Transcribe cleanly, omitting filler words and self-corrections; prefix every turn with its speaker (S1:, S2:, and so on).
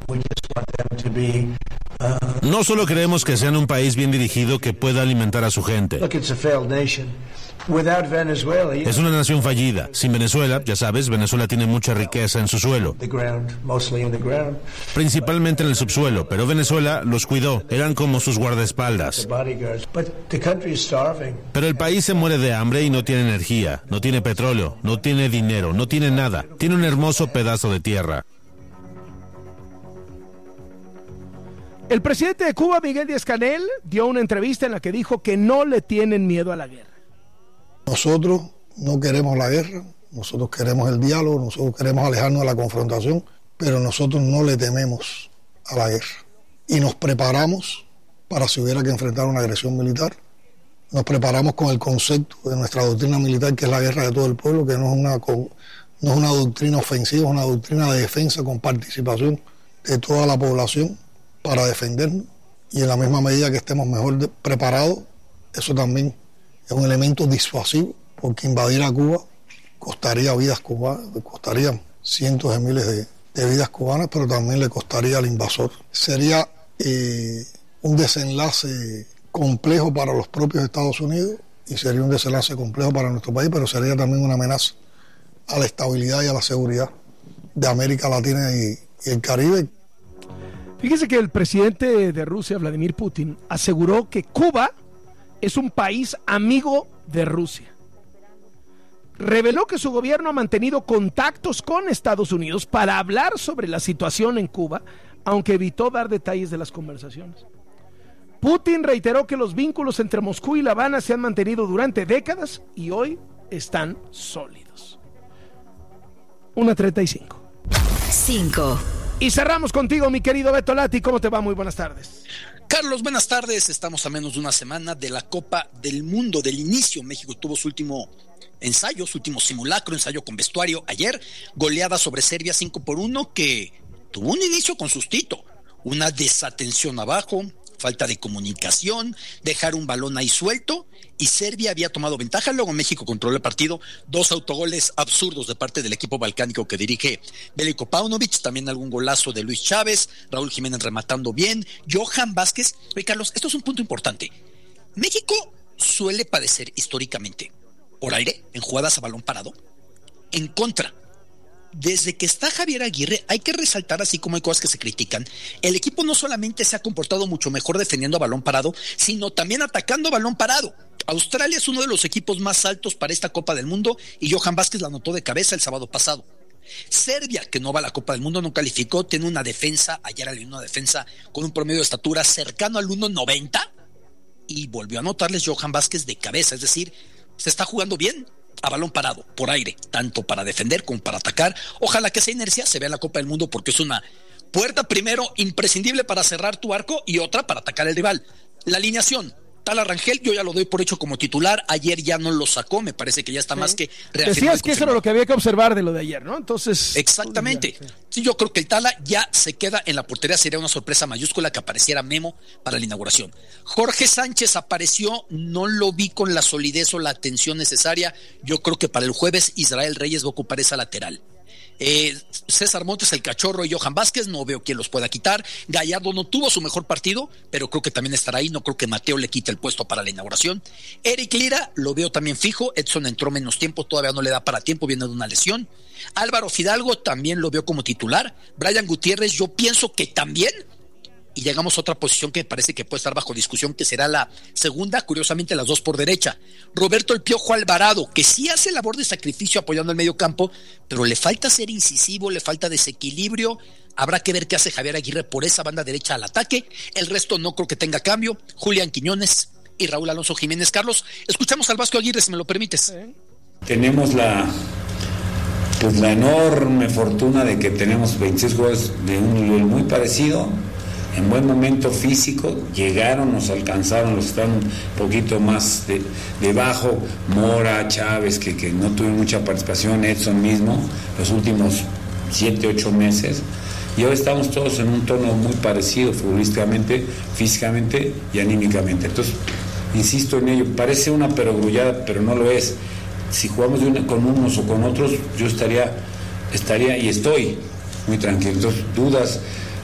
S1: No solo queremos que sean un país bien dirigido que pueda alimentar a su gente. Es una nación fallida. Sin Venezuela, ya sabes, Venezuela tiene mucha riqueza en su suelo, principalmente en el subsuelo, pero Venezuela los cuidó, eran como sus guardaespaldas. Pero el país se muere de hambre y no tiene energía, no tiene petróleo, no tiene dinero, no tiene nada. Tiene un hermoso pedazo de tierra.
S2: El presidente de Cuba, Miguel Díaz-Canel, dio una entrevista en la que dijo que no le tienen miedo a la guerra.
S3: Nosotros no queremos la guerra, nosotros queremos el diálogo, nosotros queremos alejarnos de la confrontación, pero nosotros no le tememos a la guerra. Y nos preparamos para si hubiera que enfrentar una agresión militar. Nos preparamos con el concepto de nuestra doctrina militar, que es la guerra de todo el pueblo, que no es una doctrina ofensiva, es una doctrina de defensa con participación de toda la población para defendernos. Y en la misma medida que estemos mejor preparados, eso también es un elemento disuasivo, porque invadir a Cuba costaría vidas cubanas, costaría cientos de miles de vidas cubanas, pero también le costaría al invasor. Sería un desenlace complejo para los propios Estados Unidos y sería un desenlace complejo para nuestro país, pero sería también una amenaza a la estabilidad y a la seguridad de América Latina y el Caribe.
S2: Fíjese que el presidente de Rusia, Vladimir Putin, aseguró que Cuba es un país amigo de Rusia. Reveló que su gobierno ha mantenido contactos con Estados Unidos para hablar sobre la situación en Cuba, aunque evitó dar detalles de las conversaciones. Putin reiteró que los vínculos entre Moscú y La Habana se han mantenido durante décadas y hoy están sólidos. 1:35.
S4: 5.
S2: Y cerramos contigo, mi querido Beto Lati. ¿Cómo te va? Muy buenas tardes.
S5: Carlos, buenas tardes. Estamos a menos de una semana de la Copa del Mundo, del inicio. México tuvo su último ensayo, su último simulacro, ensayo con vestuario ayer. Goleada sobre Serbia 5-1, que tuvo un inicio con sustito. Una desatención abajo, falta de comunicación, dejar un balón ahí suelto, y Serbia había tomado ventaja. Luego México controló el partido, 2 autogoles absurdos de parte del equipo balcánico que dirige Veljko Paunovic, también algún golazo de Luis Chávez, Raúl Jiménez rematando bien, Johan Vázquez. Oye, Carlos, esto es un punto importante. México suele padecer históricamente por aire, en jugadas a balón parado, en contra. Desde que está Javier Aguirre, hay que resaltar, así como hay cosas que se critican, el equipo no solamente se ha comportado mucho mejor defendiendo a balón parado, sino también atacando a balón parado. Australia es uno de los equipos más altos para esta Copa del Mundo y Johan Vázquez la anotó de cabeza el sábado pasado. Serbia, que no va a la Copa del Mundo, no calificó, tiene una defensa, ayer alineó una defensa con un promedio de estatura cercano al 1.90 y volvió a anotarles Johan Vázquez de cabeza, es decir, se está jugando bien a balón parado, por aire, tanto para defender como para atacar. Ojalá que esa inercia se vea en la Copa del Mundo, porque es una puerta primero imprescindible para cerrar tu arco y otra para atacar al rival. La alineación, Tala Rangel, yo ya lo doy por hecho como titular, ayer ya no lo sacó, me parece que ya está más que reafirmado.
S2: Decías que eso era lo que había que observar de lo de ayer, ¿no? Entonces...
S5: Exactamente. Sí, yo creo que el Tala ya se queda en la portería, sería una sorpresa mayúscula que apareciera Memo para la inauguración. Jorge Sánchez apareció, no lo vi con la solidez o la atención necesaria, yo creo que para el jueves Israel Reyes va a ocupar esa lateral. César Montes, el Cachorro y Johan Vázquez, no veo quién los pueda quitar. Gallardo no tuvo su mejor partido, pero creo que también estará ahí. No creo que Mateo le quite el puesto para la inauguración. Eric Lira lo veo también fijo. Edson entró menos tiempo, todavía no le da para tiempo, viene de una lesión. Álvaro Fidalgo también lo veo como titular. Brian Gutiérrez, yo pienso que también. Y llegamos a otra posición que parece que puede estar bajo discusión, que será la segunda, curiosamente las dos por derecha. Roberto El Piojo Alvarado, que sí hace labor de sacrificio apoyando el medio campo, pero le falta ser incisivo, le falta desequilibrio. Habrá que ver qué hace Javier Aguirre por esa banda derecha al ataque. El resto no creo que tenga cambio. Julián Quiñones y Raúl Alonso Jiménez. Carlos, escuchamos al Vasco Aguirre, si me lo permites.
S6: Tenemos la enorme fortuna de que tenemos 26 jugadores de un nivel muy parecido, en buen momento físico, llegaron, nos alcanzaron, los que están un poquito más debajo, Mora, Chávez, que no tuvieron mucha participación, Edson mismo, los últimos 7-8 meses, y hoy estamos todos en un tono muy parecido, futbolísticamente, físicamente y anímicamente. Entonces, insisto en ello, parece una perogrullada, pero no lo es. Si jugamos con unos o con otros, yo estaría y estoy muy tranquilo. Entonces, dudas